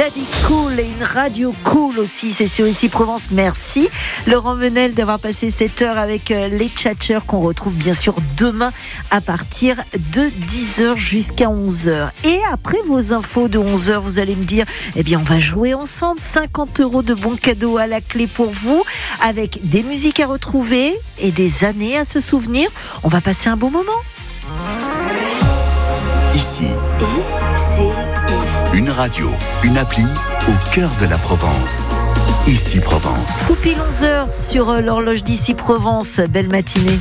Daddy Cool et une radio cool aussi, c'est sur Ici Provence. Merci Laurent Menel d'avoir passé cette heure avec les tchatcheurs qu'on retrouve bien sûr demain à partir de 10h jusqu'à 11h. Et après vos infos de 11h, vous allez me dire, eh bien on va jouer ensemble, 50 € de bons cadeaux à la clé pour vous, avec des musiques à retrouver et des années à se souvenir. On va passer un bon moment. Ici, une radio, une appli au cœur de la Provence. Ici Provence. Tout pile 11h sur l'horloge d'Ici Provence. Belle matinée.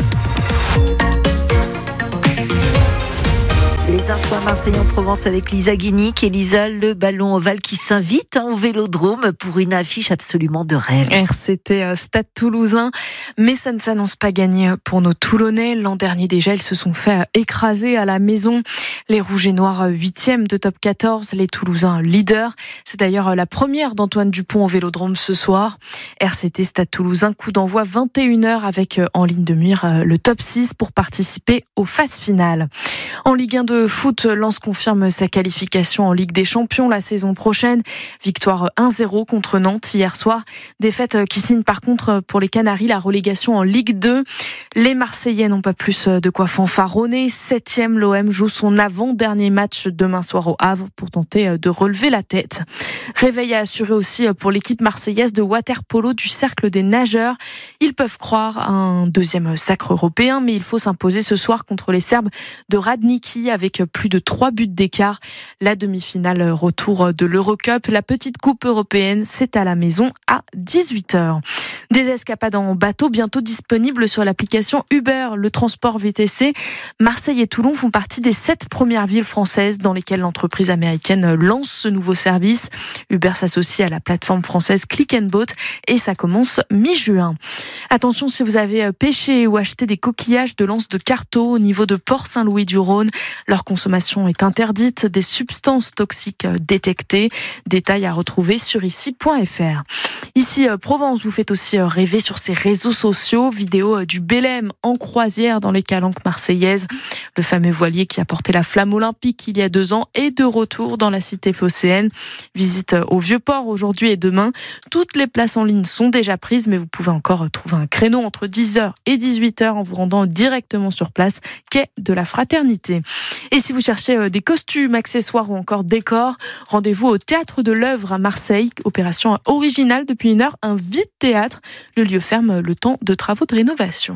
Les infos à Marseille en Provence avec Lisa Guinic. Et Lisa, le ballon ovale qui s'invite au Vélodrome pour une affiche absolument de rêve. RCT Stade Toulousain, mais ça ne s'annonce pas gagné pour nos Toulonnais. L'an dernier déjà, ils se sont fait écraser à la maison. Les Rouges et Noirs 8e de top 14, les Toulousains leaders. C'est d'ailleurs la première d'Antoine Dupont au Vélodrome ce soir. RCT Stade Toulousain, coup d'envoi 21h avec en ligne de mire le top 6 pour participer aux phases finales. En Ligue 1 de foot, Lens confirme sa qualification en Ligue des Champions la saison prochaine. Victoire 1-0 contre Nantes hier soir. Défaite qui signe par contre pour les Canaries la relégation en Ligue 2. Les Marseillais n'ont pas plus de quoi fanfaronner. 7e, l'OM joue son avant-dernier match demain soir au Havre pour tenter de relever la tête. Réveil à assurer aussi pour l'équipe marseillaise de water-polo du Cercle des Nageurs. Ils peuvent croire à un deuxième sacre européen, mais il faut s'imposer ce soir contre les Serbes de Radniki avec plus de 3 buts d'écart. La demi-finale retour de l'Eurocup. La petite coupe européenne, c'est à la maison à 18h. Des escapades en bateau bientôt disponibles sur l'application Uber, le transport VTC. Marseille et Toulon font partie des 7 premières villes françaises dans lesquelles l'entreprise américaine lance ce nouveau service. Uber s'associe à la plateforme française Click & Boat et ça commence mi-juin. Attention si vous avez pêché ou acheté des coquillages de l'anse de Carteau au niveau de Port-Saint-Louis-du-Rhône. Leur consommation est interdite, des substances toxiques détectées. Détails à retrouver sur ici.fr. Ici, Provence vous fait aussi rêver sur ses réseaux sociaux. Vidéo du Bélem en croisière dans les calanques marseillaises. Le fameux voilier qui a porté la flamme olympique il y a 2 ans est de retour dans la cité phocéenne. Visite au Vieux-Port aujourd'hui et demain. Toutes les places en ligne sont déjà prises, mais vous pouvez encore trouver un créneau entre 10h et 18h en vous rendant directement sur place, quai de la Fraternité. Et si vous cherchez des costumes, accessoires ou encore décors, rendez-vous au Théâtre de l'Œuvre à Marseille. Opération originale depuis 1 heure, un vide-théâtre. Le lieu ferme le temps de travaux de rénovation.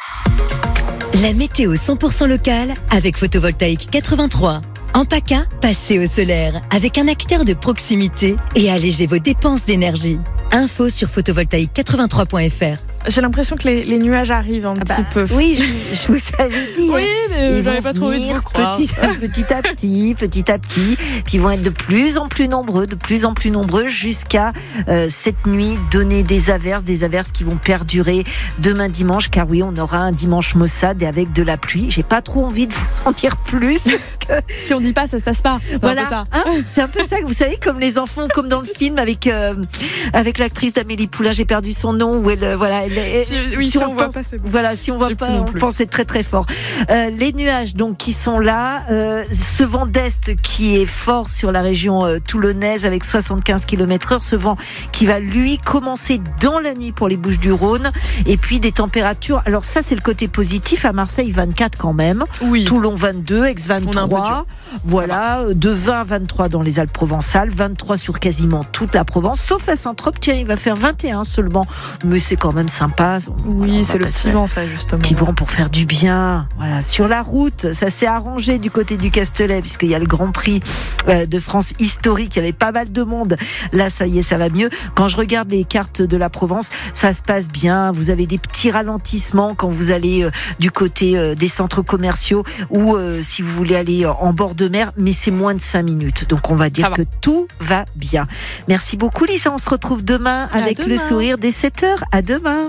La météo 100% locale avec Photovoltaïque 83. En PACA, passez au solaire avec un acteur de proximité et allégez vos dépenses d'énergie. Info sur photovoltaïque83.fr. J'ai l'impression que les nuages arrivent un petit peu. Oui, je vous avais dit. Oui, mais j'avais pas trouvé de vous croire. Petit à petit. Puis ils vont être de plus en plus nombreux jusqu'à cette nuit, donner des averses qui vont perdurer demain dimanche, car oui, on aura un dimanche maussade et avec de la pluie. J'ai pas trop envie de vous en dire plus. Parce que... Si on dit pas, ça se passe pas. Voilà, ça. C'est un peu ça, vous savez, comme les enfants, comme dans le film avec l'actrice Amélie Poulain, j'ai perdu son nom, où elle, voilà. Si on voit pas, c'est bon. Voilà, si on voit pas, on pense être très très fort. Les nuages donc qui sont là, ce vent d'est qui est fort sur la région toulonnaise avec 75 km/h, ce vent qui va lui commencer dans la nuit pour les Bouches-du-Rhône, et puis des températures. Alors ça c'est le côté positif, à Marseille 24 quand même, oui. Toulon 22, Aix 23, voilà, de 20 à 23 dans les Alpes-Provençales, 23 sur quasiment toute la Provence, sauf à Saint-Trope, tiens, il va faire 21 seulement, mais c'est quand même sympa. Oui, c'est le petit vent, ça, justement. Petit vent pour faire du bien. Voilà, sur la route, ça s'est arrangé du côté du Castellet, puisqu'il y a le Grand Prix de France historique. Il y avait pas mal de monde. Là, ça y est, ça va mieux. Quand je regarde les cartes de la Provence, ça se passe bien. Vous avez des petits ralentissements quand vous allez du côté des centres commerciaux ou si vous voulez aller en bord de mer, mais c'est moins de 5 minutes. Donc, on va dire que tout va bien. Merci beaucoup, Lisa. On se retrouve demain avec le sourire dès 7h. À demain.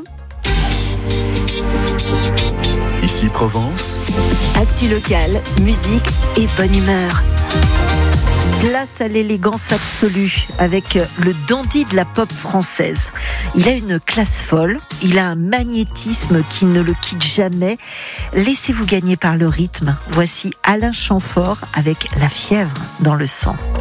Ici Provence. Actu locale, musique et bonne humeur. Place à l'élégance absolue avec le dandy de la pop française. Il a une classe folle, il a un magnétisme qui ne le quitte jamais. Laissez-vous gagner par le rythme. Voici Alain Chamfort avec La fièvre dans le sang.